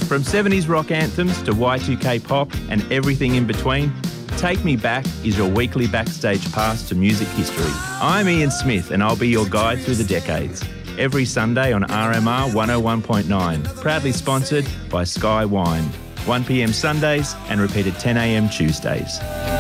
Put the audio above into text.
From 70s rock anthems to Y2K pop and everything in between, Take Me Back is your weekly backstage pass to music history. I'm Ian Smith and I'll be your guide through the decades. Every Sunday on RMR 101.9, proudly sponsored by Sky Wine. 1 p.m. Sundays and repeated 10 a.m. Tuesdays.